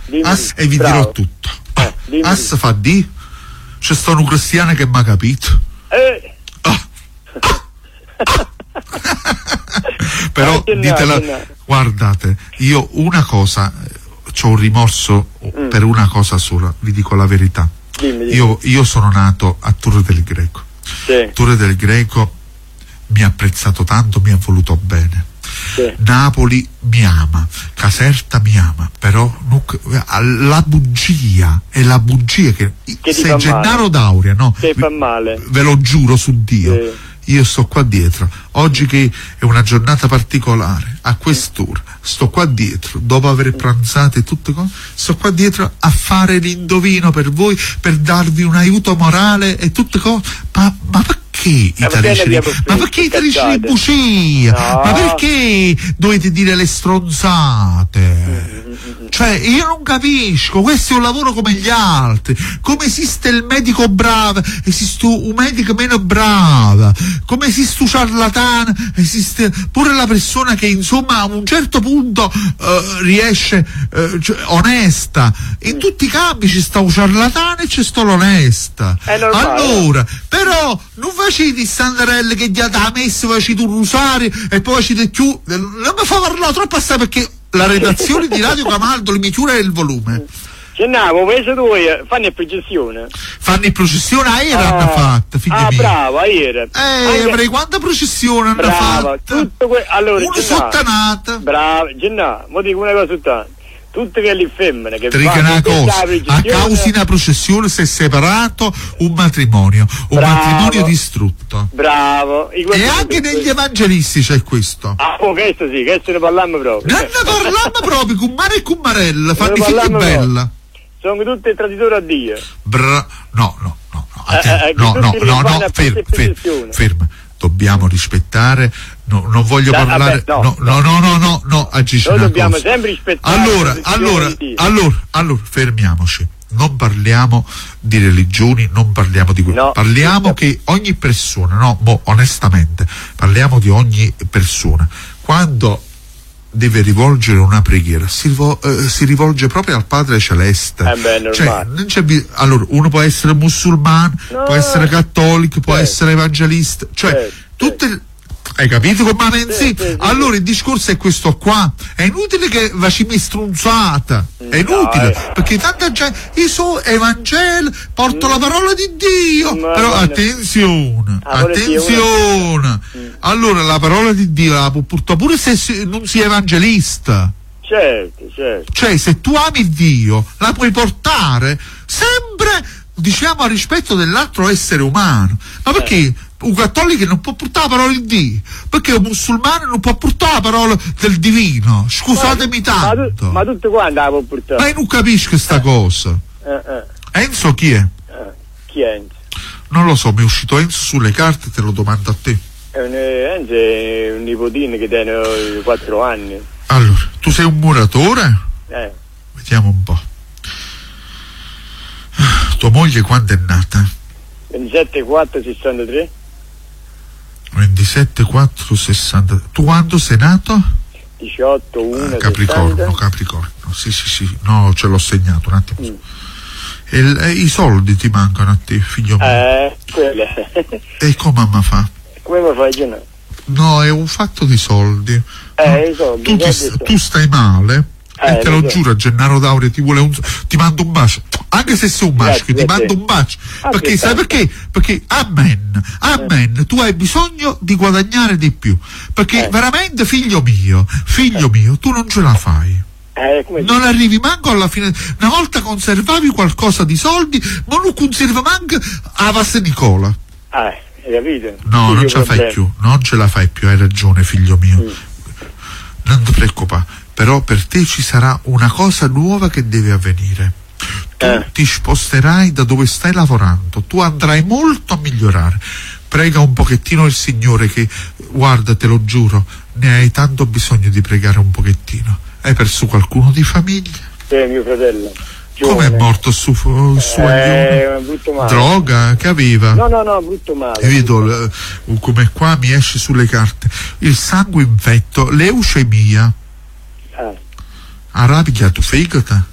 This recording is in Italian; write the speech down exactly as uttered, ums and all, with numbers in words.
dimmi, As, e vi bravo. dirò tutto. Eh, dimmi. As fa di, c'è sta un cristiano che mi ha capito. Eh. Ah. Però Eh, ditela, no, no. guardate, io una cosa, c'ho un rimorso Mm. per una cosa sola, vi dico la verità. Dimmi, dimmi. Io, io sono nato a Torre del Greco. Sì. Torre del Greco mi ha apprezzato tanto, mi ha voluto bene. Sì. Napoli mi ama, Caserta mi ama, però Nuc- la bugia è la bugia che, Che ti se fa Gennaro male. D'Auria, no? Che fa male. Ve lo giuro su Dio. Sì. Io sto qua dietro, oggi che è una giornata particolare, a quest'ora, sto qua dietro, dopo aver pranzato e tutte cose, sto qua dietro a fare l'indovino per voi, per darvi un aiuto morale e tutte cose, ma, ma perché italici perché di, ne ma perché italici di cazzate? bugia? No. Ma perché dovete dire le stronzate? Cioè, io non capisco, questo è un lavoro come gli altri, come esiste il medico bravo, esiste un medico meno brava, come esiste un ciarlatano, esiste pure la persona che insomma a un certo punto eh, riesce eh, cioè, onesta. In tutti i campi ci sta un ciarlatano e c'è sta l'onesta. È normale. Allora, però non facete standarelle che già da messa facete un rosario e poi facete più, non mi fa parlare troppo assai perché la redazione di Radio Camaldoli mi chiude il volume. Gennaro, mese due fanno il processione. Fanno in processione a era Ah. hanno fatto, figli Ah, miei. bravo, a era. Eh, Anche- avrei quanta processione hanno Brava, fatto? tutto que- allora, Una Gennaro, sottanata. Bravo, Gennaro, mo dico una cosa tutta. Tutte quelle femmine che Ti dico fanno una questa cosa, a processione- causa di una processione si è separato un matrimonio, un Bravo. matrimonio distrutto. Bravo. I E guardi- anche negli evangelisti c'è questo. Ah, oh, questo sì, questo ne parliamo proprio. Non ne parliamo proprio con mare e con marella, fanno i Ne figli parliamo bella. Sono tutte traditori a Dio. Bra- no, no, no, no, Eh, atten- eh, no, che no, tutti no, li no, fanno a ferma, ferma, percezione. ferma. Dobbiamo rispettare, no, non voglio Da- parlare, vabbè, no, no, no, no, no, no, no, aggiungi Noi una dobbiamo cosa. sempre rispettare Allora, la tradizione allora, di Dio. allora, allora, fermiamoci. Non parliamo di religioni, non parliamo di quello. No. Parliamo che ogni persona, no, mo, onestamente, parliamo di ogni persona. Quando deve rivolgere una preghiera, si, rivol- eh, si rivolge proprio al Padre Celeste. Eh beh, è normale. Cioè, non c'è bi- allora, uno può essere musulmano, No. può essere cattolico, può Certo. essere evangelista, cioè, Certo, tutte le- hai capito come la pensi? Sì, sì, sì. Allora il discorso è questo qua, è inutile che facciamo strunzata, è inutile, Dai. perché tanta gente, io so Evangelo, porto la parola di Dio, Ma però no. attenzione, Ah, vuole dire attenzione, allora la parola di Dio la può portare pure se si- non si è evangelista. Certo, certo. Cioè, se tu ami Dio, la puoi portare sempre, diciamo, a rispetto dell'altro essere umano. Ma perché un cattolico non può portare la parola di Dio? Perché un musulmano non può portare la parola del divino? Scusatemi Ma, tu- tanto. ma tutte quante la può Ma portare? io non capisco sta cosa. Eh, eh, Enzo chi è? eh. Chi è Enzo? Non lo so, mi è uscito Enzo sulle carte, te lo domando a te. È un, eh, Enzo è un nipotino che tiene eh, quattro anni. Allora, tu sei un muratore? Eh. Vediamo un po'. Tua moglie quando è nata? ventisette quattro sessantatré ventisette quattro sessanta. Tu quando sei nato? diciotto uno Ah, Capricorno, sessanta. Capricorno. Sì, sì, sì. No, ce l'ho segnato un attimo. Mm. E, l- e i soldi ti mancano a te, figlio mio. Eh, quella. E come mamma fa? Come mi fai Gennaro? No, è un fatto di soldi. Eh, i soldi, Tu, i ti- soldi tu stai male. Eh, e te lo lo so. giuro, Gennaro D'Auria ti vuole un, ti mando un bacio, anche se sei un maschio, Grazie ti a te. mando un bacio, perché sai Altrettanto. perché? Perché amen, amen, tu hai bisogno di guadagnare di più, perché Eh. veramente figlio mio, figlio mio, tu non ce la fai. Eh, come Non arrivi manco alla fine. Una volta conservavi qualcosa di soldi, ma non conserva manco a Vassa Nicola. Eh, hai capito? No, Sì, non io ce la fai problemi. più, non ce la fai più, hai ragione, figlio mio. Mm. Non ti preoccupare, però per te ci sarà una cosa nuova che deve avvenire. Tu Eh. ti sposterai da dove stai lavorando, tu andrai molto a migliorare. Prega un pochettino il Signore che, guarda, te lo giuro, ne hai tanto bisogno di pregare un pochettino. Hai perso qualcuno di famiglia? Sì, mio fratello. Come è giovane. morto su, su Eh, brutto male. Droga? Che aveva? No, no, no, brutto male. E vedo, eh, come qua mi esce sulle carte, il sangue infetto, leucemia. Eh, Ha rapigliato fegato?